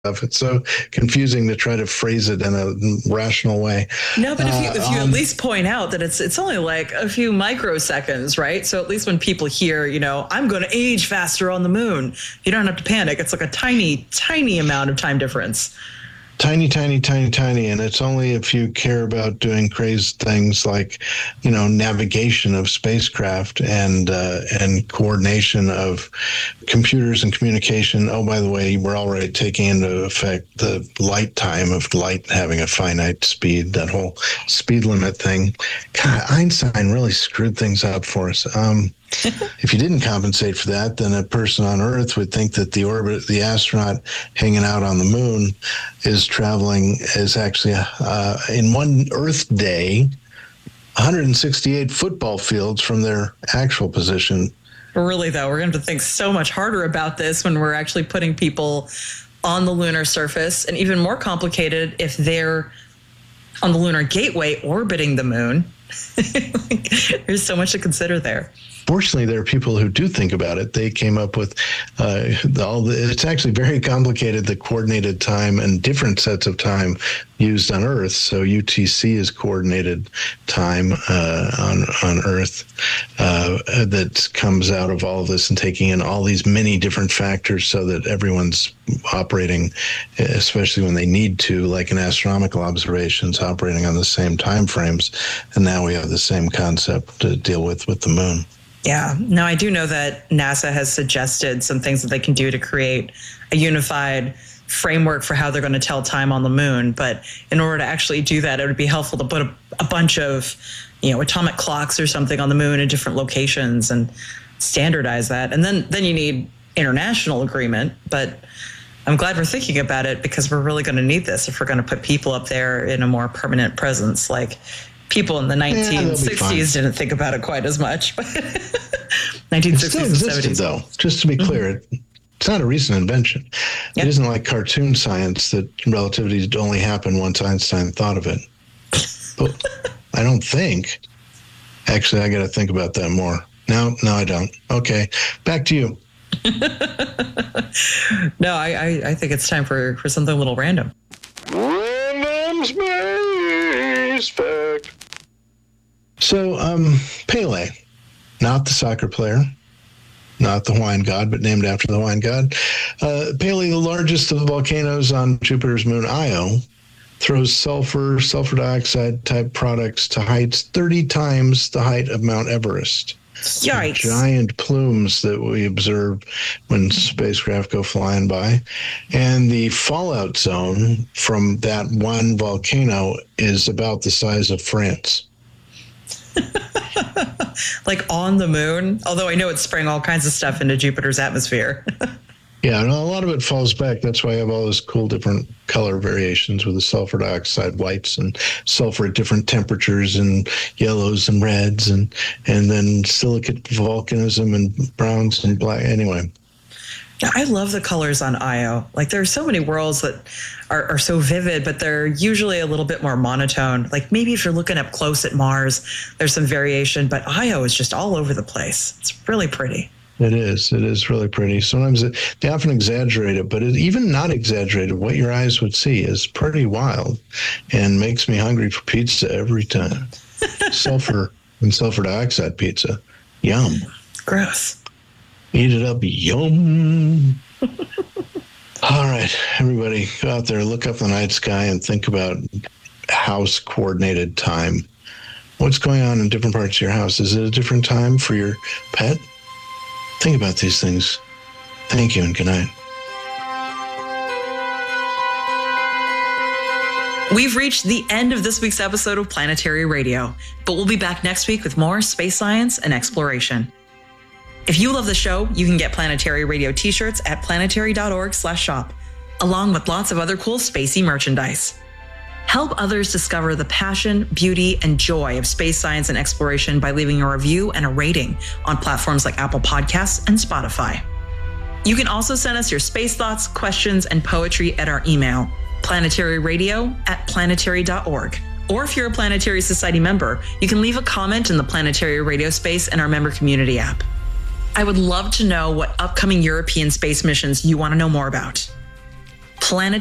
stuff. It's so confusing to try to phrase it in a rational way. No, but if you at least point out that it's only like a few microseconds, right? So at least when people hear, I'm going to age faster on the moon, you don't have to panic. It's like a tiny, tiny amount of time difference. Tiny, tiny, tiny, tiny. And it's only if you care about doing crazy things like, navigation of spacecraft and coordination of computers and communication. Oh, by the way, we're already taking into effect the light time of light having a finite speed, that whole speed limit thing. God, Einstein really screwed things up for us. If you didn't compensate for that, then a person on Earth would think that the astronaut hanging out on the moon is actually in one Earth day, 168 football fields from their actual position. Really, though, we're going to have to think so much harder about this when we're actually putting people on the lunar surface, and even more complicated if they're on the lunar gateway orbiting the moon. There's so much to consider there. Fortunately, there are people who do think about it. They came up with it's actually very complicated, the coordinated time and different sets of time used on Earth. So UTC is coordinated time on Earth that comes out of all of this and taking in all these many different factors so that everyone's operating, especially when they need to, like in astronomical observations, operating on the same time frames. And now we have the same concept to deal with the moon. Yeah. Now, I do know that NASA has suggested some things that they can do to create a unified framework for how they're going to tell time on the moon. But in order to actually do that, it would be helpful to put a bunch of, atomic clocks or something on the moon in different locations and standardize that. And then you need international agreement. But I'm glad we're thinking about it, because we're really going to need this if we're going to put people up there in a more permanent presence. Like, people in the 1960s didn't think about it quite as much. 1960s it still existed, and 70s. Though, just to be clear, it's not a recent invention. Yep. It isn't like cartoon science that relativity only happened once Einstein thought of it. But I don't think. Actually, I got to think about that more. No, I don't. Okay, back to you. No, I think it's time for something a little random. Random space fact. So, Pele, not the soccer player, not the wine god, but named after the wine god. Pele, the largest of the volcanoes on Jupiter's moon Io, throws sulfur dioxide type products to heights 30 times the height of Mount Everest. Yikes. Giant plumes that we observe when spacecraft go flying by. And the fallout zone from that one volcano is about the size of France. Like on the moon? Although I know it's spraying all kinds of stuff into Jupiter's atmosphere. Yeah, and a lot of it falls back. That's why I have all those cool different color variations with the sulfur dioxide whites and sulfur at different temperatures and yellows and reds and then silicate volcanism and browns and black. Anyway. I love the colors on Io. Like, there are so many worlds that are so vivid, but they're usually a little bit more monotone. Like, maybe if you're looking up close at Mars, there's some variation, but Io is just all over the place. It's really pretty. It is really pretty. Sometimes they often exaggerate it, but even not exaggerated, what your eyes would see is pretty wild and makes me hungry for pizza every time. Sulfur and sulfur dioxide pizza. Yum. Gross. Eat it up. Yum. All right, everybody, go out there, look up the night sky and think about house coordinated time. What's going on in different parts of your house? Is it a different time for your pet? Think about these things. Thank you and good night. We've reached the end of this week's episode of Planetary Radio, but we'll be back next week with more space science and exploration. If you love the show, you can get Planetary Radio t-shirts at planetary.org/shop, along with lots of other cool spacey merchandise. Help others discover the passion, beauty, and joy of space science and exploration by leaving a review and a rating on platforms like Apple Podcasts and Spotify. You can also send us your space thoughts, questions, and poetry at our email, planetaryradio@planetary.org. Or if you're a Planetary Society member, you can leave a comment in the Planetary Radio space in our member community app. I would love to know what upcoming European space missions you want to know more about. planetary